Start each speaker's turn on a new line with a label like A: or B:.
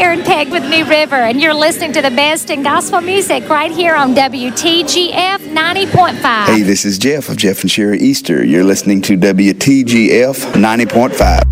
A: and Peg with Me River, and you're listening to the best in gospel music right here on WTGF 90.5.
B: Hey, this is Jeff of Jeff and Sherry Easter. You're listening to WTGF 90.5.